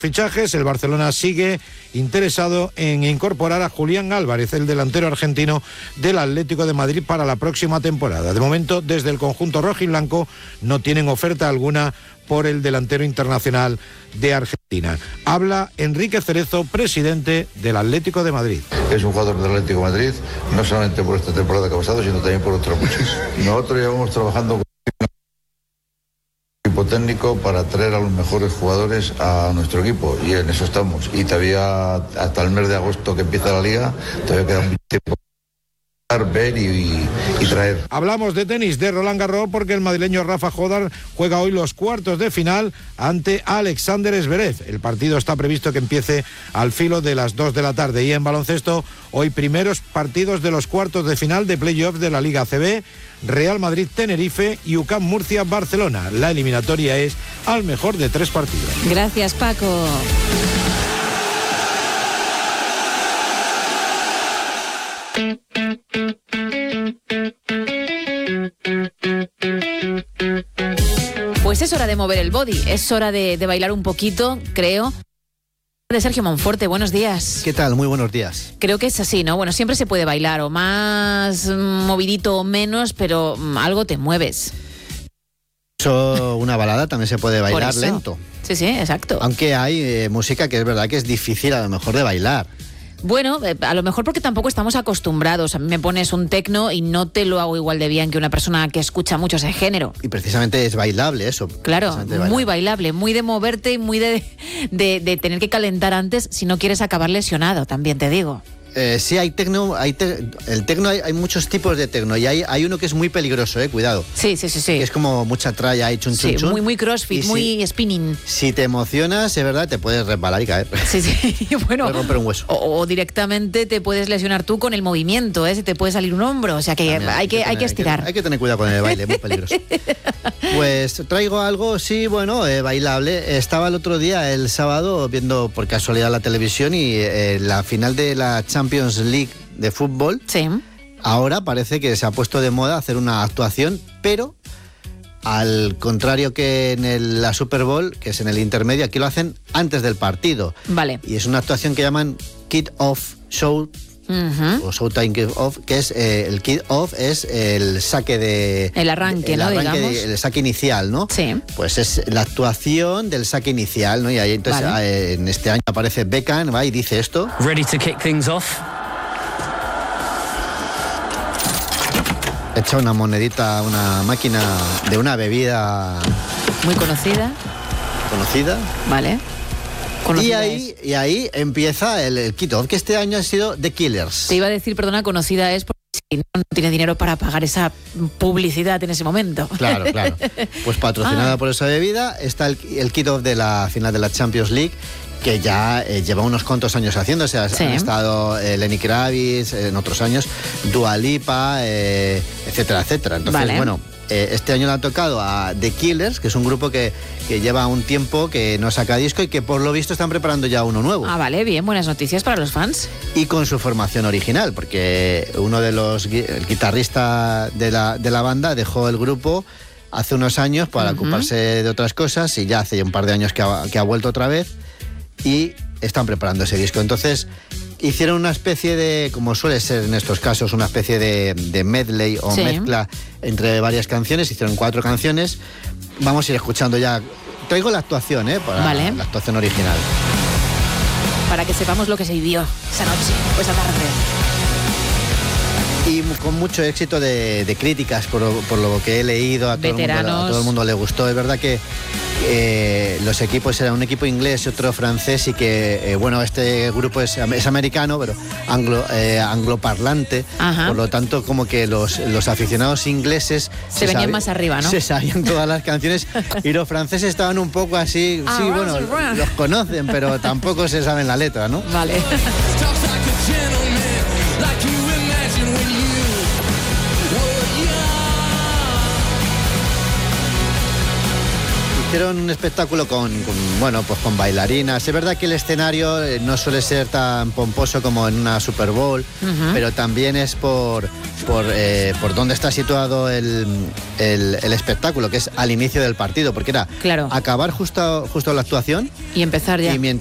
Fichajes, el Barcelona sigue interesado en incorporar a Julián Álvarez, el delantero argentino del Atlético de Madrid, para la próxima temporada. De momento, desde el conjunto rojiblanco no tienen oferta alguna por el delantero internacional de Argentina. Habla Enrique Cerezo, presidente del Atlético de Madrid. Es un jugador del Atlético de Madrid, no solamente por esta temporada que ha pasado, sino también por otras muchas. Nosotros llevamos trabajando con equipo técnico para traer a los mejores jugadores a nuestro equipo, y en eso estamos. Y todavía hasta el mes de agosto, que empieza la liga, todavía queda un tiempo para ver y traer. Hablamos de tenis de Roland Garros porque el madrileño Rafa Jodar juega hoy los cuartos de final ante Alexander Zverev. El partido está previsto que empiece al filo de las 2 de la tarde. Y en baloncesto, hoy primeros partidos de los cuartos de final de playoff de la Liga ACB. Real Madrid-Tenerife y UCAM Murcia-Barcelona. La eliminatoria es al mejor de 3 partidos. Gracias, Paco. Pues es hora de mover el body, es hora de bailar un poquito, creo. De Sergio Monforte, buenos días. ¿Qué tal? Muy buenos días. Creo que es así, ¿no? Bueno, siempre se puede bailar, o más movidito o menos, pero algo te mueves. Eso, una balada también se puede bailar lento. Sí, sí, exacto. Aunque hay música que es verdad que es difícil a lo mejor de bailar. Bueno, a lo mejor porque tampoco estamos acostumbrados. A mí me pones un tecno y no te lo hago igual de bien que una persona que escucha mucho ese género. Y precisamente es bailable eso. Claro, muy bailable, muy de moverte y muy de tener que calentar antes si no quieres acabar lesionado, también te digo. Sí, hay tecno, el tecno hay muchos tipos de tecno y hay uno que es muy peligroso, cuidado. Sí. Que es como mucha tralla, hay chun. Muy crossfit, muy spinning. Si te emocionas, es verdad, te puedes resbalar y caer. Sí, bueno. Puedes romper un hueso. O directamente te puedes lesionar tú con el movimiento, se te puede salir un hombro, o sea que también hay que estirar. Hay que tener cuidado con el baile, muy peligroso. Pues traigo algo, sí, bueno, bailable. Estaba el otro día, el sábado, viendo por casualidad la televisión y la final de la Champions League de fútbol. Sí. Ahora parece que se ha puesto de moda hacer una actuación, pero al contrario que en la Super Bowl, que es en el intermedio, aquí lo hacen antes del partido. Vale. Y es una actuación que llaman kick-off show. O Showtime Kick-Off, que es el Kick-Off es el saque de... El arranque, ¿no? Digamos. El saque inicial, ¿no? Sí. Pues es la actuación del saque inicial, ¿no? Y ahí entonces en este año aparece Beckham, va y dice esto. Ready to kick things off. Echa una monedita a una máquina de una bebida... Muy conocida. Conocida. Vale. Y ahí empieza el kick-off, que este año ha sido The Killers. Te iba a decir, perdona, conocida es porque si no tiene dinero para pagar esa publicidad en ese momento. Claro. Pues patrocinada por esa bebida está el kick-off de la final de la Champions League, que ya lleva unos cuantos años haciéndose. Han estado Lenny Kravitz en otros años, Dua Lipa, etcétera. Entonces, bueno, este año le ha tocado a The Killers, que es un grupo que lleva un tiempo que no saca disco y que por lo visto están preparando ya uno nuevo. Ah, vale, bien, buenas noticias para los fans. Y con su formación original, porque uno de el guitarrista de la banda dejó el grupo hace unos años para ocuparse de otras cosas y ya hace un par de años que ha vuelto otra vez y están preparando ese disco. Entonces hicieron una especie de, como suele ser en estos casos, una especie de medley o mezcla entre varias canciones. Hicieron 4 canciones. Vamos a ir escuchando ya. Traigo la actuación, para la actuación original. Para que sepamos lo que se vivió esa noche o esa tarde. Y con mucho éxito de críticas por lo que he leído. A todo el mundo le gustó. Es verdad que los equipos eran un equipo inglés y otro francés y que, este grupo es americano, pero angloparlante. Ajá. Por lo tanto, como que los aficionados ingleses se venían más arriba, ¿no? Se sabían todas las canciones y los franceses estaban un poco así, los conocen, pero tampoco se saben la letra, ¿no? Vale. hicieron un espectáculo con bailarinas. Es verdad que el escenario no suele ser tan pomposo como en una Super Bowl, pero también es por dónde está situado el espectáculo, que es al inicio del partido, porque era acabar justo la actuación y empezar ya. Y